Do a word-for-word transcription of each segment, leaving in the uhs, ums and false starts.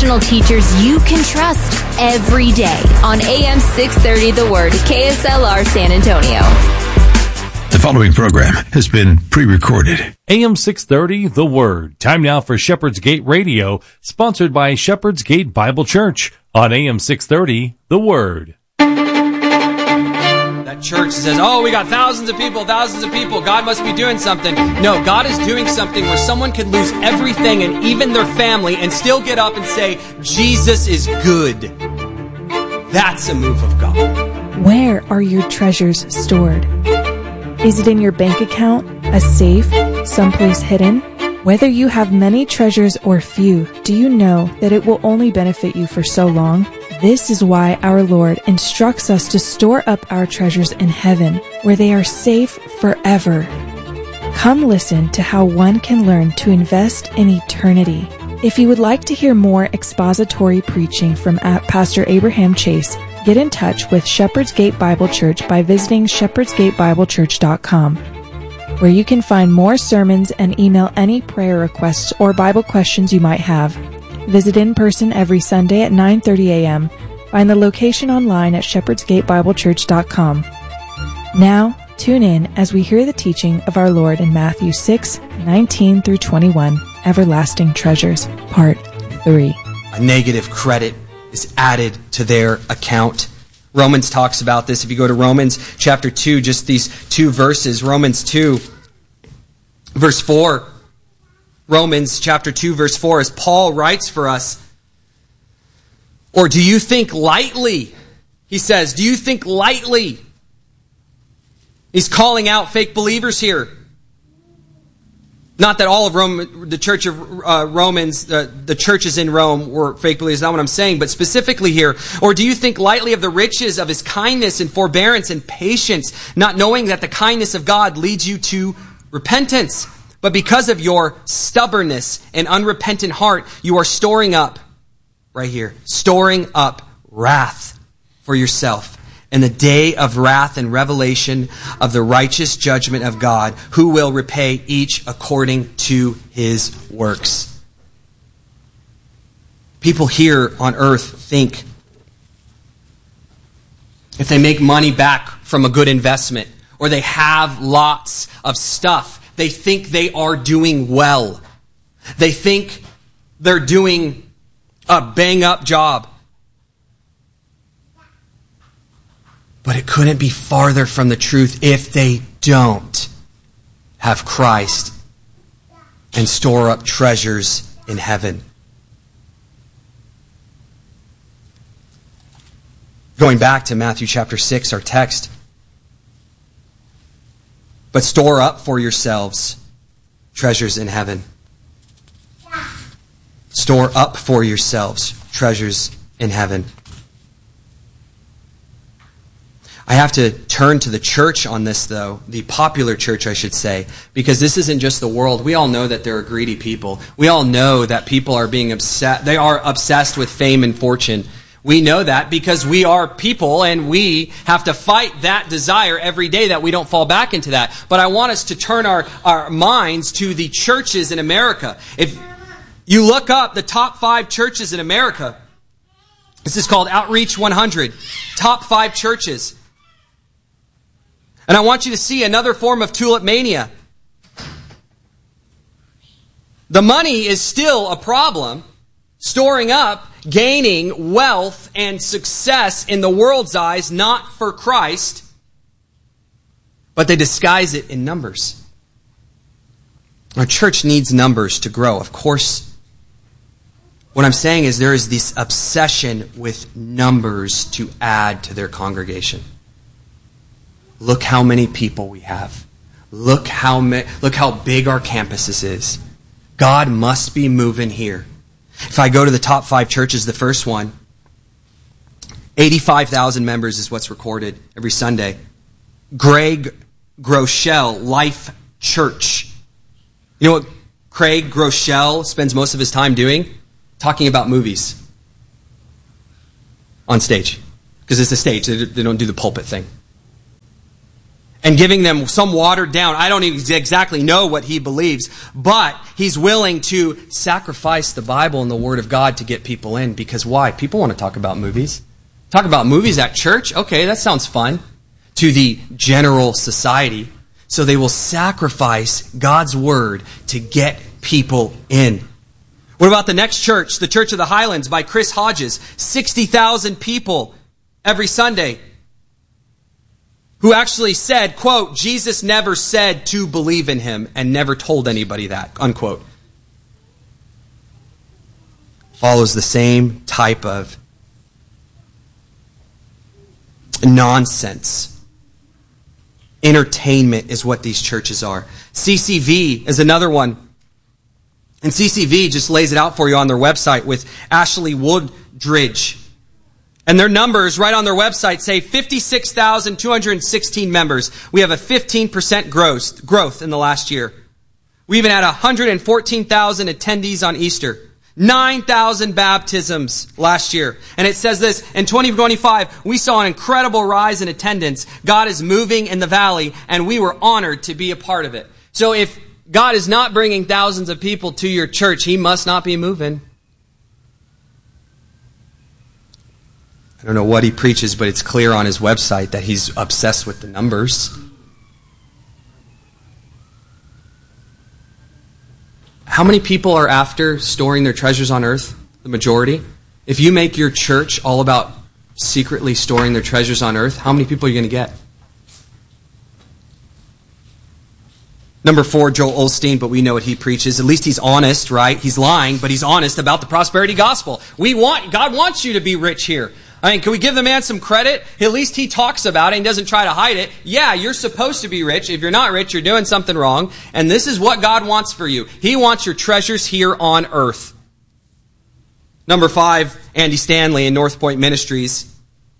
professional teachers you can trust every day on A M six thirty The Word, K S L R San Antonio. The following program has been pre-recorded. A M six thirty The Word. Time now for Shepherd's Gate Radio, sponsored by Shepherd's Gate Bible Church on A M six thirty The Word. That church says, oh, we got thousands of people, thousands of people. God must be doing something. No, God is doing something where someone could lose everything and even their family and still get up and say, Jesus is good. That's a move of God. Where are your treasures stored? Is it in your bank account, a safe, someplace hidden? Whether you have many treasures or few, do you know that it will only benefit you for so long? This is why our Lord instructs us to store up our treasures in heaven, where they are safe forever. Come listen to how one can learn to invest in eternity. If you would like to hear more expository preaching from Pastor Abraham Chase, get in touch with Shepherd's Gate Bible Church by visiting shepherds gate bible church dot com, where you can find more sermons and email any prayer requests or Bible questions you might have. Visit in person every Sunday at nine thirty a.m. Find the location online at shepherds gate bible church dot com. Now, tune in as we hear the teaching of our Lord in Matthew six, nineteen through twenty-one, Everlasting Treasures, Part three. A negative credit is added to their account. Romans talks about this. If you go to Romans chapter two, just these two verses, Romans two, verse four. Romans chapter two, verse four, as Paul writes for us, or do you think lightly? He says, do you think lightly? He's calling out fake believers here. Not that all of Rome, the church of uh, Romans, uh, the churches in Rome were fake believers, not what I'm saying, but specifically here. Or do you think lightly of the riches of his kindness and forbearance and patience, not knowing that the kindness of God leads you to repentance? But because of your stubbornness and unrepentant heart, you are storing up, right here, storing up wrath for yourself in the day of wrath and revelation of the righteous judgment of God, who will repay each according to his works. People here on earth think if they make money back from a good investment, or they have lots of stuff, they think they are doing well. They think they're doing a bang-up job. But it couldn't be farther from the truth if they don't have Christ and store up treasures in heaven. Going back to Matthew chapter six, our text. But store up for yourselves treasures in heaven. Store up for yourselves treasures in heaven. I have to turn to the church on this, though, the popular church, I should say, because this isn't just the world. We all know that there are greedy people. We all know that people are being obsessed. They are obsessed with fame and fortune. We know that because we are people and we have to fight that desire every day that we don't fall back into that. But I want us to turn our, our minds to the churches in America. If you look up the top five churches in America, this is called Outreach one hundred, top five churches. And I want you to see another form of tulip mania. The money is still a problem. Storing up, gaining wealth and success in the world's eyes, not for Christ, but they disguise it in numbers. Our church needs numbers to grow, of course. What I'm saying is there is this obsession with numbers to add to their congregation. Look how many people we have. Look how ma- look how big our campuses is. God must be moving here. If I go to the top five churches, the first one, eighty-five thousand members is what's recorded every Sunday. Greg Groeschel Life Church. You know what Craig Groeschel spends most of his time doing? Talking about movies on stage. Because it's a stage. They don't do the pulpit thing. and giving them some watered down. I don't even exactly know what he believes, but he's willing to sacrifice the Bible and the Word of God to get people in. Because why? People want to talk about movies. Talk about movies at church? Okay, that sounds fun. To the general society. So they will sacrifice God's Word to get people in. What about the next church, the Church of the Highlands by Chris Hodges? sixty thousand people every Sunday who actually said, quote, Jesus never said to believe in him and never told anybody that, unquote. Follows the same type of nonsense. Entertainment is what these churches are. C C V is another one. And C C V just lays it out for you on their website with Ashley Woodridge. And their numbers right on their website say fifty-six thousand two hundred sixteen members. We have a fifteen percent growth, growth in the last year. We even had one hundred fourteen thousand attendees on Easter. nine thousand baptisms last year. And it says this, in twenty twenty-five, we saw an incredible rise in attendance. God is moving in the valley, and we were honored to be a part of it. So if God is not bringing thousands of people to your church, he must not be moving. I don't know what he preaches, but it's clear on his website that he's obsessed with the numbers. How many people are after storing their treasures on earth? The majority. If you make your church all about secretly storing their treasures on earth, how many people are you going to get? Number four, Joel Osteen, but we know what he preaches. At least he's honest, right? He's lying, but he's honest about the prosperity gospel. We want, God wants you to be rich here. I mean, can we give the man some credit? At least he talks about it and doesn't try to hide it. Yeah, you're supposed to be rich. If you're not rich, you're doing something wrong. And this is what God wants for you. He wants your treasures here on earth. Number five, Andy Stanley in North Point Ministries.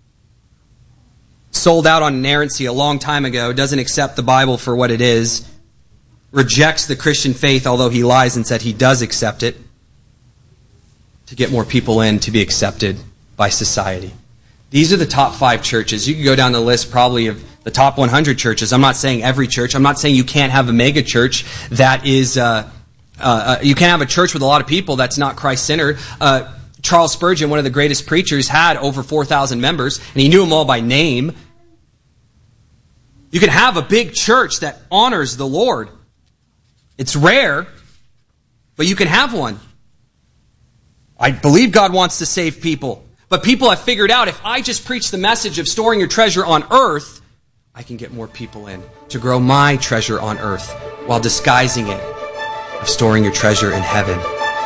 Sold out on inerrancy a long time ago. Doesn't accept the Bible for what it is. Rejects the Christian faith, although he lies and said he does accept it. To get more people in to be accepted by society. These are the top five churches. You can go down the list probably of the top one hundred churches. I'm not saying every church. I'm not saying you can't have a mega church that is, uh, uh, you can't have a church with a lot of people that's not Christ-centered. Uh, Charles Spurgeon, one of the greatest preachers, had over four thousand members, and he knew them all by name. You can have a big church that honors the Lord. It's rare, but you can have one. I believe God wants to save people. But people have figured out if I just preach the message of storing your treasure on earth, I can get more people in to grow my treasure on earth while disguising it of storing your treasure in heaven.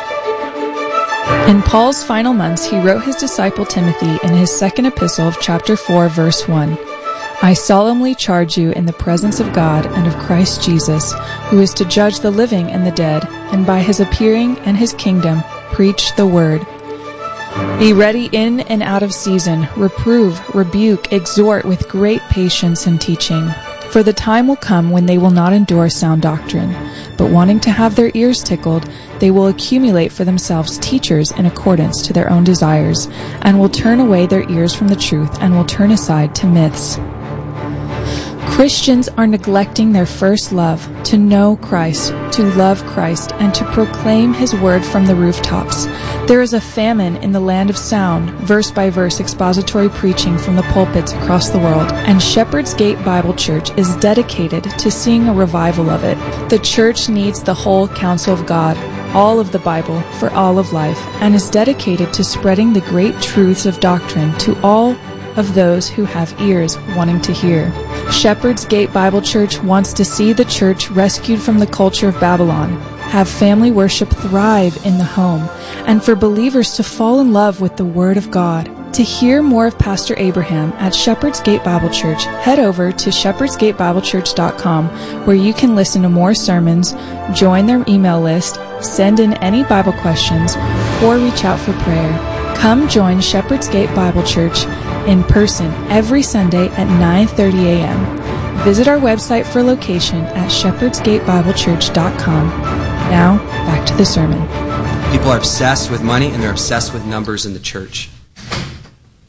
In Paul's final months, he wrote his disciple Timothy in his second epistle of chapter four, verse one. I solemnly charge you in the presence of God and of Christ Jesus, who is to judge the living and the dead, and by his appearing and his kingdom, preach the word. Be ready in and out of season, reprove, rebuke, exhort with great patience and teaching. For the time will come when they will not endure sound doctrine, but wanting to have their ears tickled, they will accumulate for themselves teachers in accordance to their own desires, and will turn away their ears from the truth, and will turn aside to myths. Christians are neglecting their first love, to know Christ, to love Christ, and to proclaim his word from the rooftops. There is a famine in the land of sound, verse by verse expository preaching from the pulpits across the world, and Shepherd's Gate Bible Church is dedicated to seeing a revival of it. The church needs the whole counsel of God, all of the Bible, for all of life, and is dedicated to spreading the great truths of doctrine to all of those who have ears wanting to hear. Shepherd's Gate Bible Church wants to see the church rescued from the culture of Babylon, have family worship thrive in the home, and for believers to fall in love with the Word of God. To hear more of Pastor Abraham at Shepherd's Gate Bible Church, head over to shepherds gate bible church dot com, where you can listen to more sermons, join their email list, send in any Bible questions, or reach out for prayer. Come join Shepherd's Gate Bible Church in person every Sunday at nine thirty a.m. Visit our website for location at shepherds gate bible church dot com. Now, back to the sermon. People are obsessed with money, and they're obsessed with numbers in the church.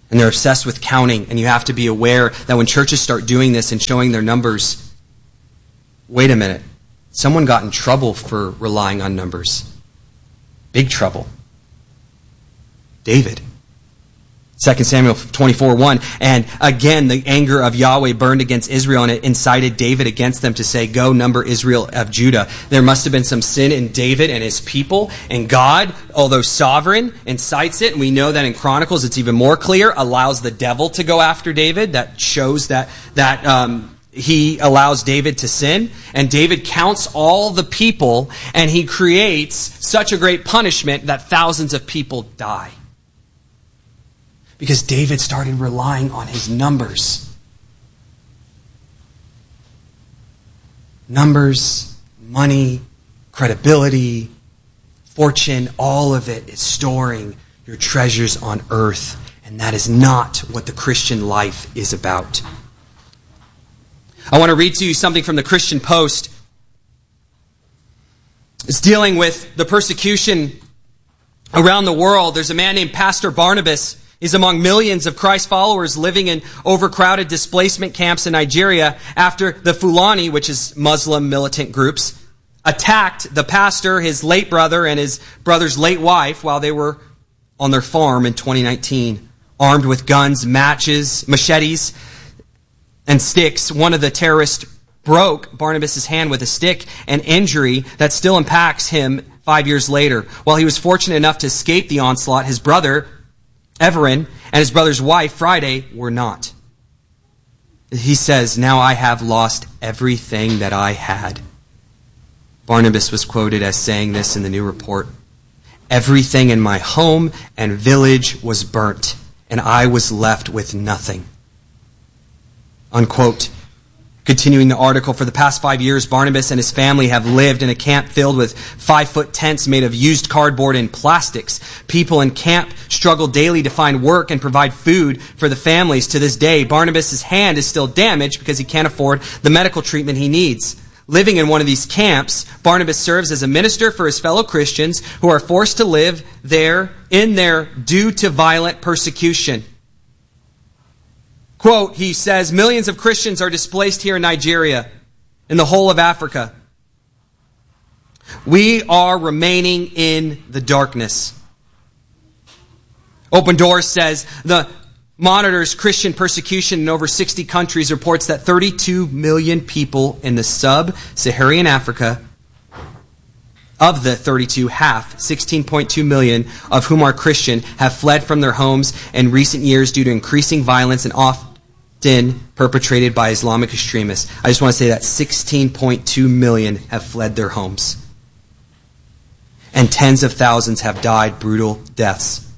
And they're obsessed with counting. And you have to be aware that when churches start doing this and showing their numbers, wait a minute. Someone got in trouble for relying on numbers. Big trouble. David. Second Samuel twenty-four one. And again, the anger of Yahweh burned against Israel, and it incited David against them to say, go number Israel of Judah. There must have been some sin in David and his people. And God, although sovereign, incites it. And we know that in Chronicles it's even more clear, allows the devil to go after David. That shows that, that um, he allows David to sin. And David counts all the people, and he creates such a great punishment that thousands of people die. Because David started relying on his numbers. Numbers, money, credibility, fortune, all of it is storing your treasures on earth. And that is not what the Christian life is about. I want to read to you something from the Christian Post. It's dealing with the persecution around the world. There's a man named Pastor Barnabas. He's among millions of Christ followers living in overcrowded displacement camps in Nigeria after the Fulani, which is Muslim militant groups, attacked the pastor, his late brother, and his brother's late wife while they were on their farm in twenty nineteen. Armed with guns, matches, machetes, and sticks, one of the terrorists broke Barnabas' hand with a stick, an injury that still impacts him five years later. While he was fortunate enough to escape the onslaught, his brother Everin and his brother's wife, Friday, were not. He says, now I have lost everything that I had. Barnabas was quoted as saying this in the New Report. Everything in my home and village was burnt, and I was left with nothing. Unquote. Continuing the article, for the past five years, Barnabas and his family have lived in a camp filled with five-foot tents made of used cardboard and plastics. People in camp struggle daily to find work and provide food for the families. To this day, Barnabas' hand is still damaged because he can't afford the medical treatment he needs. Living in one of these camps, Barnabas serves as a minister for his fellow Christians who are forced to live there in there due to violent persecution. Quote, he says, millions of Christians are displaced here in Nigeria, in the whole of Africa. We are remaining in the darkness. Open Doors says the monitors Christian persecution in over sixty countries, reports that thirty-two million people in the sub-Saharan Africa, of the thirty-two, half, sixteen point two million of whom are Christian, have fled from their homes in recent years due to increasing violence and often perpetrated by Islamic extremists. I just want to say that sixteen point two million have fled their homes. And tens of thousands have died brutal deaths.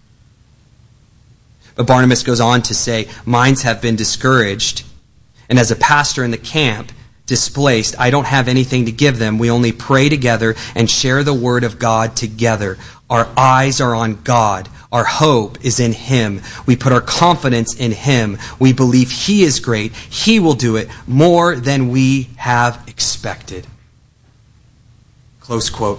But Barnabas goes on to say, minds have been discouraged. And as a pastor in the camp, displaced, I don't have anything to give them. We only pray together and share the word of God together. Our eyes are on God. Our hope is in Him. We put our confidence in Him. We believe He is great. He will do it more than we have expected. Close quote.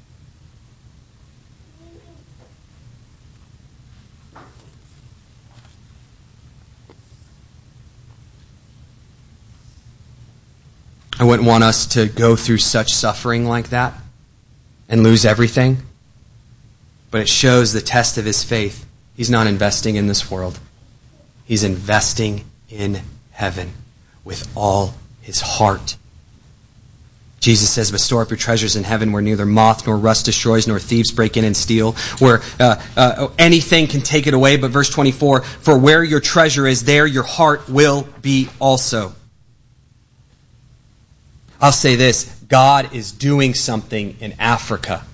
I wouldn't want us to go through such suffering like that and lose everything. But it shows the test of his faith. He's not investing in this world. He's investing in heaven with all his heart. Jesus says, but store up your treasures in heaven where neither moth nor rust destroys, nor thieves break in and steal, where uh, uh, anything can take it away. But verse twenty-four, for where your treasure is, there your heart will be also. I'll say this, God is doing something in Africa.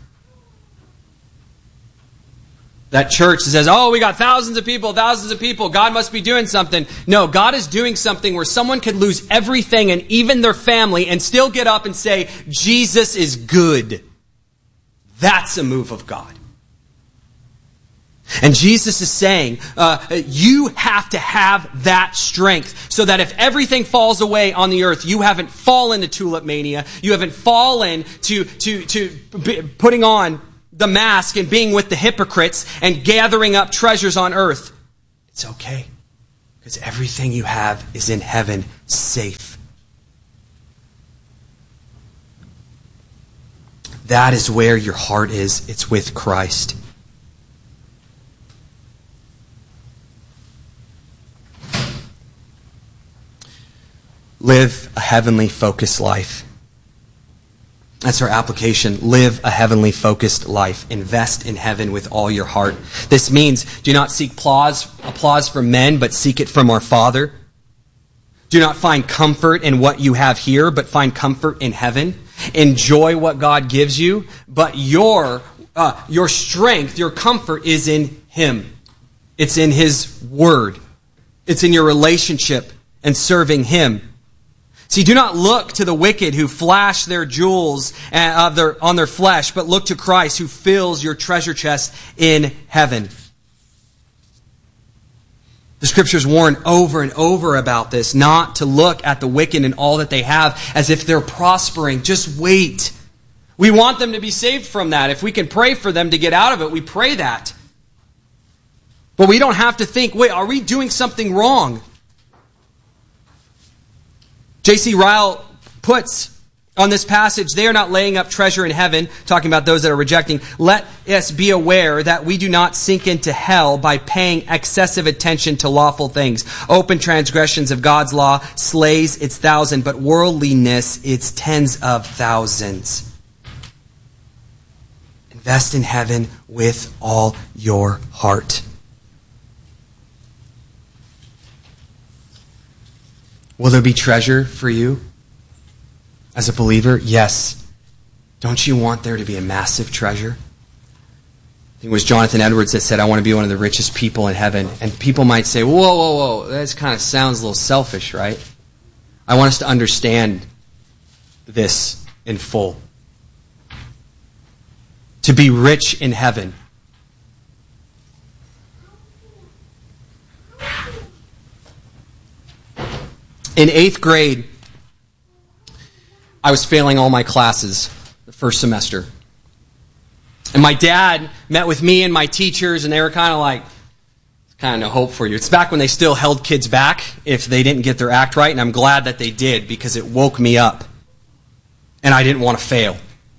That church that says, oh, we got thousands of people, thousands of people, God must be doing something. No, God is doing something where someone could lose everything and even their family and still get up and say, Jesus is good. That's a move of God. And Jesus is saying, uh, you have to have that strength so that if everything falls away on the earth, you haven't fallen to tulip mania, you haven't fallen to, to, to putting on the mask and being with the hypocrites and gathering up treasures on earth. It's okay. Because everything you have is in heaven, safe. That is where your heart is. It's with Christ. Live a heavenly focused life. That's our application. Live a heavenly focused life. Invest in heaven with all your heart. This means do not seek applause, applause from men, but seek it from our Father. Do not find comfort in what you have here, but find comfort in heaven. Enjoy what God gives you, but your uh, your strength, your comfort is in Him. It's in His Word. It's in your relationship and serving Him. See, do not look to the wicked who flash their jewels of their, on their flesh, but look to Christ who fills your treasure chest in heaven. The Scriptures warn over and over about this, not to look at the wicked and all that they have as if they're prospering. Just wait. We want them to be saved from that. If we can pray for them to get out of it, we pray that. But we don't have to think, wait, are we doing something wrong? J C Ryle puts on this passage, they are not laying up treasure in heaven, talking about those that are rejecting. Let us be aware that we do not sink into hell by paying excessive attention to lawful things. Open transgressions of God's law slays its thousand, but worldliness its tens of thousands. Invest in heaven with all your heart. Will there be treasure for you as a believer? Yes. Don't you want there to be a massive treasure? I think it was Jonathan Edwards that said, I want to be one of the richest people in heaven. And people might say, whoa, whoa, whoa, that kind of sounds a little selfish, right? I want us to understand this in full. To be rich in heaven. In eighth grade, I was failing all my classes the first semester. And my dad met with me and my teachers, and they were kind of like, kind of no hope for you. It's back when they still held kids back if they didn't get their act right, and I'm glad that they did because it woke me up. And I didn't want to fail.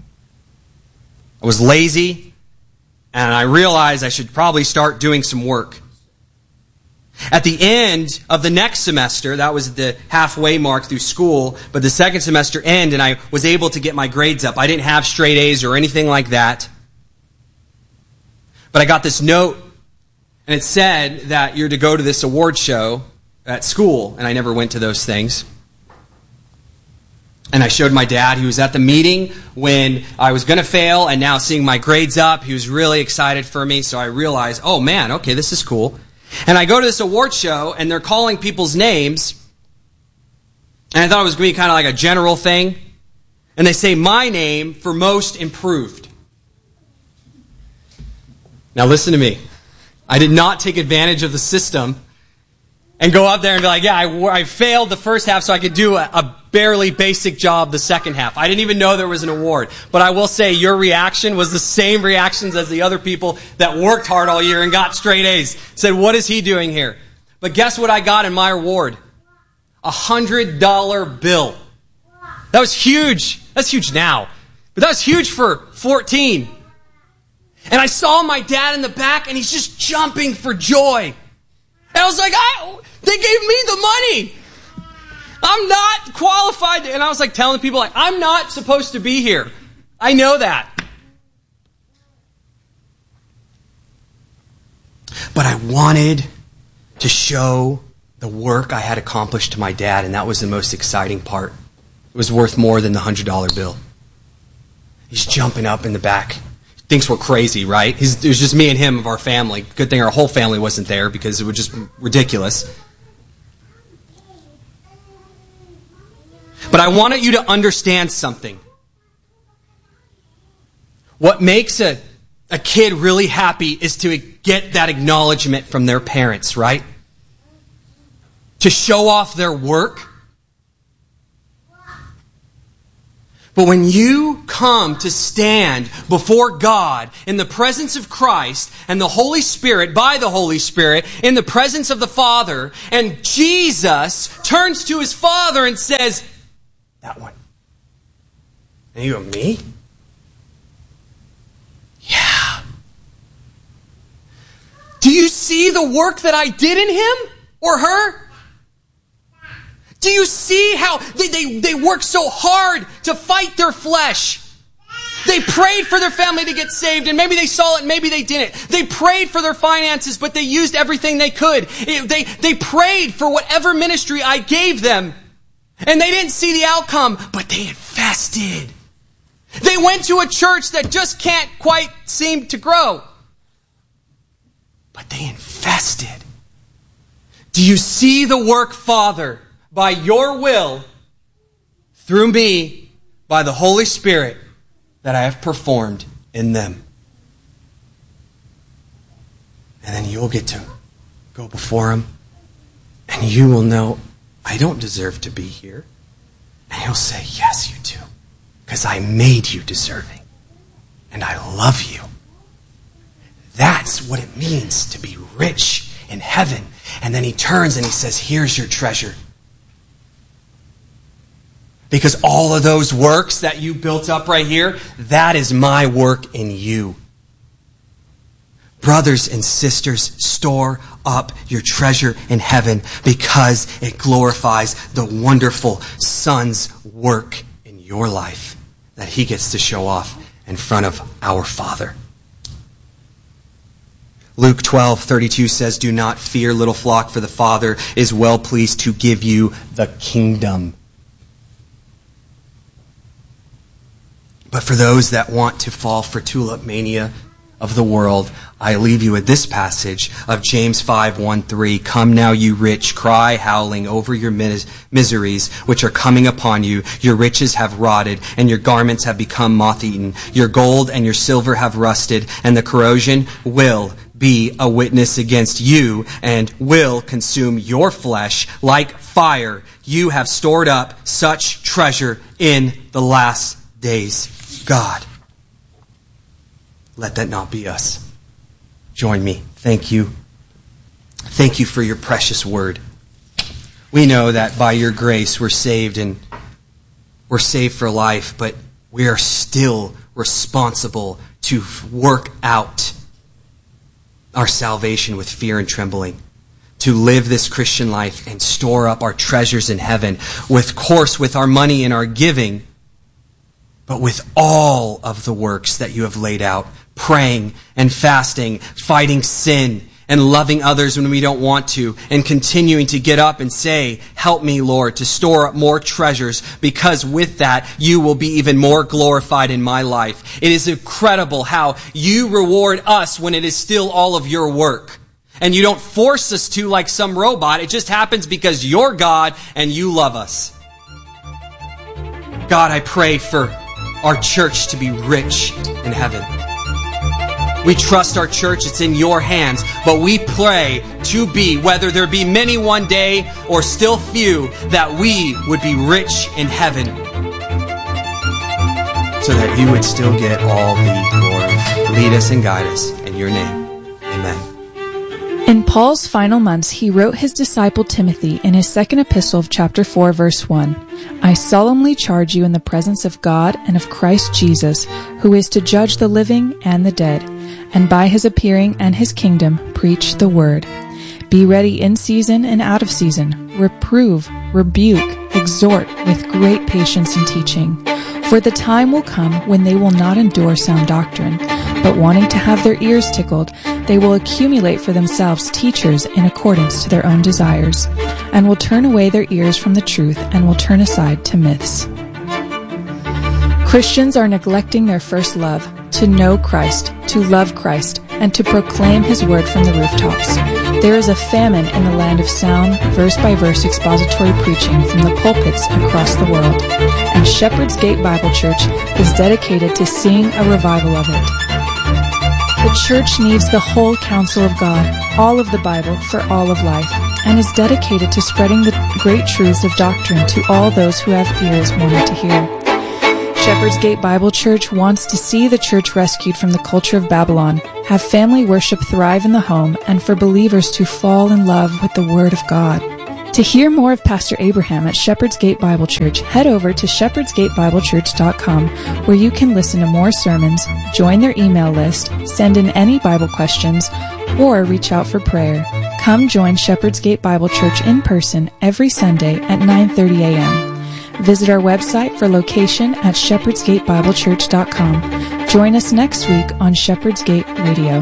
I was lazy, and I realized I should probably start doing some work. At the end of the next semester, that was the halfway mark through school, but the second semester ended and I was able to get my grades up. I didn't have straight A's or anything like that. But I got this note, and it said that you're to go to this award show at school, and I never went to those things. And I showed my dad. He was at the meeting when I was going to fail, and now seeing my grades up, he was really excited for me, so I realized, oh man, okay, this is cool. And I go to this award show, and they're calling people's names. And I thought it was going to be kind of like a general thing. And they say my name for most improved. Now listen to me. I did not take advantage of the system and go up there and be like, yeah, I, I failed the first half so I could do a, a barely basic job the second half. I didn't even know there was an award. But I will say your reaction was the same reactions as the other people that worked hard all year and got straight A's. Said, what is he doing here? But guess what I got in my award? A one hundred dollar bill. That was huge. That's huge now. But that was huge for fourteen. And I saw my dad in the back, and he's just jumping for joy. And I was like, I, they gave me the money. I'm not qualified. And I was like telling people, like, I'm not supposed to be here. I know that. But I wanted to show the work I had accomplished to my dad, and that was the most exciting part. It was worth more than the one hundred dollar bill. He's jumping up in the back. Thinks we're crazy, right? He's, it was just me and him of our family. Good thing our whole family wasn't there because it was just ridiculous. But I wanted you to understand something. What makes a, a kid really happy is to get that acknowledgement from their parents, right? To show off their work. But when you come to stand before God in the presence of Christ and the Holy Spirit, by the Holy Spirit, in the presence of the Father, and Jesus turns to his Father and says, that one. And you go, me? Yeah. Do you see the work that I did in him or her? Do you see how they, they, they worked so hard to fight their flesh? They prayed for their family to get saved, and maybe they saw it and maybe they didn't. They prayed for their finances, but they used everything they could. They, they prayed for whatever ministry I gave them, and they didn't see the outcome, but they invested. They went to a church that just can't quite seem to grow, but they invested. Do you see the work, Father, by your will, through me, by the Holy Spirit, that I have performed in them? And then you'll get to go before him, and you will know, I don't deserve to be here. And he'll say, yes, you do, because I made you deserving, and I love you. That's what it means to be rich in heaven. And then he turns and he says, here's your treasure. Because all of those works that you built up right here, that is my work in you. Brothers and sisters, store up your treasure in heaven because it glorifies the wonderful Son's work in your life that he gets to show off in front of our Father. Luke twelve thirty-two says, do not fear, little flock, for the Father is well pleased to give you the kingdom. But for those that want to fall for tulip mania of the world, I leave you with this passage of James five one three. Come now, you rich, cry howling over your mis- miseries which are coming upon you. Your riches have rotted, and your garments have become moth-eaten. Your gold and your silver have rusted, and the corrosion will be a witness against you and will consume your flesh like fire. You have stored up such treasure in the last days. God, let that not be us. Join me. Thank you. Thank you for your precious word. We know that by your grace we're saved and we're saved for life, but we are still responsible to work out our salvation with fear and trembling, to live this Christian life and store up our treasures in heaven, with course with our money and our giving, but with all of the works that you have laid out, praying and fasting, fighting sin, and loving others when we don't want to, and continuing to get up and say, help me, Lord, to store up more treasures, because with that, you will be even more glorified in my life. It is incredible how you reward us when it is still all of your work. And you don't force us to like some robot. It just happens because you're God and you love us. God, I pray for our church to be rich in heaven. We trust our church, it's in your hands, but we pray to be, whether there be many one day or still few, that we would be rich in heaven so that you would still get all the glory. Lead us and guide us in your name. Amen. In Paul's final months, he wrote his disciple Timothy in his second epistle of chapter four, verse one, I solemnly charge you in the presence of God and of Christ Jesus, who is to judge the living and the dead, and by his appearing and his kingdom, preach the word. Be ready in season and out of season. Reprove, rebuke, exhort with great patience and teaching. For the time will come when they will not endure sound doctrine, but wanting to have their ears tickled, they will accumulate for themselves teachers in accordance to their own desires, and will turn away their ears from the truth and will turn aside to myths. Christians are neglecting their first love, to know Christ, to love Christ, and to proclaim his word from the rooftops. There is a famine in the land of sound, verse-by-verse expository preaching from the pulpits across the world, and Shepherd's Gate Bible Church is dedicated to seeing a revival of it. The church needs the whole counsel of God, all of the Bible for all of life, and is dedicated to spreading the great truths of doctrine to all those who have ears wanting to hear. Shepherd's Gate Bible Church wants to see the church rescued from the culture of Babylon, have family worship thrive in the home, and for believers to fall in love with the Word of God. To hear more of Pastor Abraham at Shepherd's Gate Bible Church, head over to shepherds gate bible church dot com, where you can listen to more sermons, join their email list, send in any Bible questions, or reach out for prayer. Come join Shepherd's Gate Bible Church in person every Sunday at nine thirty a.m. Visit our website for location at shepherds gate bible church dot com. Join us next week on Shepherd's Gate Radio.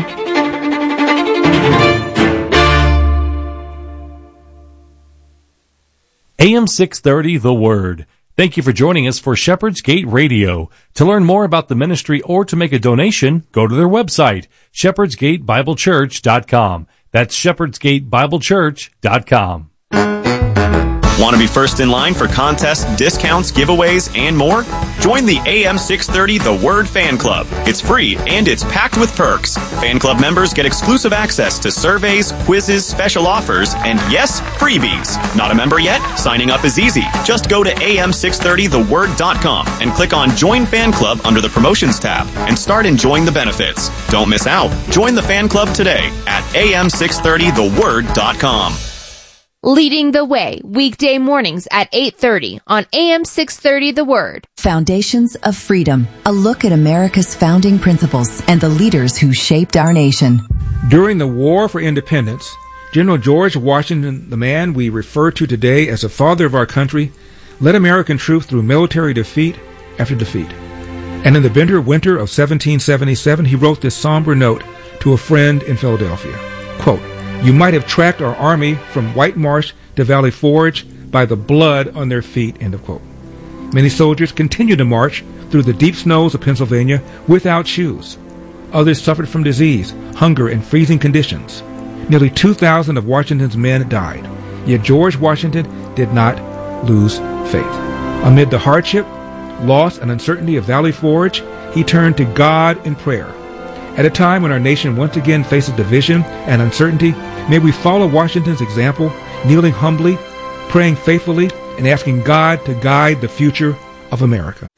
A M six thirty, The Word. Thank you for joining us for Shepherd's Gate Radio. To learn more about the ministry or to make a donation, go to their website, shepherds gate bible church dot com. That's shepherds gate bible church dot com. Want to be first in line for contests, discounts, giveaways, and more? Join the A M six thirty The Word Fan Club. It's free, and it's packed with perks. Fan club members get exclusive access to surveys, quizzes, special offers, and yes, freebies. Not a member yet? Signing up is easy. Just go to A M six thirty the word dot com and click on Join Fan Club under the Promotions tab and start enjoying the benefits. Don't miss out. Join the fan club today at A M six thirty the word dot com. Leading the Way, weekday mornings at eight thirty on A M six thirty The Word. Foundations of Freedom, a look at America's founding principles and the leaders who shaped our nation. During the War for Independence, General George Washington, the man we refer to today as the father of our country, led American troops through military defeat after defeat. And in the bitter winter of seventeen seventy-seven, he wrote this somber note to a friend in Philadelphia. Quote, "You might have tracked our army from White Marsh to Valley Forge by the blood on their feet," end of quote. Many soldiers continued to march through the deep snows of Pennsylvania without shoes. Others suffered from disease, hunger, and freezing conditions. Nearly two thousand of Washington's men died. Yet George Washington did not lose faith. Amid the hardship, loss, and uncertainty of Valley Forge, he turned to God in prayer. At a time when our nation once again faces division and uncertainty, may we follow Washington's example, kneeling humbly, praying faithfully, and asking God to guide the future of America.